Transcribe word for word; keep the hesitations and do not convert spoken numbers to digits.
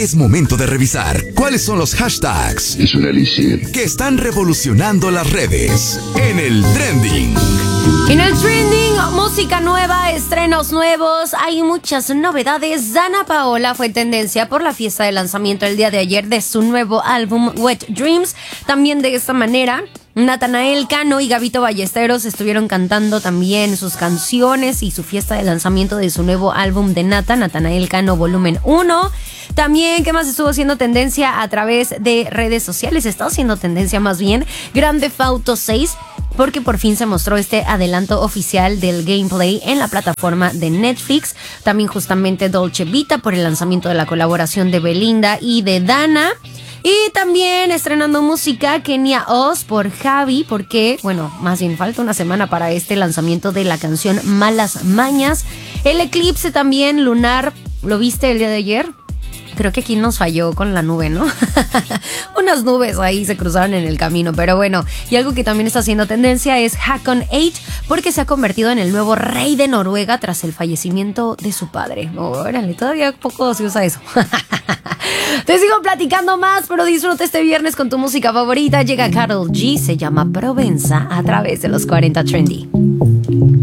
Es momento de revisar cuáles son los hashtags Es un elixir que están revolucionando las redes en el trending. En el trending, música nueva, estrenos nuevos, hay muchas novedades. Dana Paola fue tendencia por la fiesta de lanzamiento el día de ayer de su nuevo álbum Wet Dreams. También de esta manera, Natanael Cano y Gabito Ballesteros estuvieron cantando también sus canciones y su fiesta de lanzamiento de su nuevo álbum de Nata, Natanael Cano Volumen uno. También, ¿qué más estuvo haciendo tendencia a través de redes sociales? Está haciendo tendencia más bien Grand Theft Auto seis, porque por fin se mostró este adelanto oficial del gameplay en la plataforma de Netflix. También justamente Dolce Vita por el lanzamiento de la colaboración de Belinda y de Dana. Y también estrenando música, Kenia Oz por Javi, porque, bueno, más bien falta una semana para este lanzamiento de la canción Malas Mañas. El eclipse también lunar, ¿lo viste el día de ayer? Creo que aquí nos falló con la nube, ¿no? Unas nubes ahí se cruzaron en el camino, pero bueno. Y algo que también está haciendo tendencia es Hakon Age, porque se ha convertido en el nuevo rey de Noruega tras el fallecimiento de su padre. Órale, todavía poco se usa eso. Te sigo platicando más, pero disfruta este viernes con tu música favorita. Llega Karol G, se llama Provenza, a través de los cuarenta Trendy.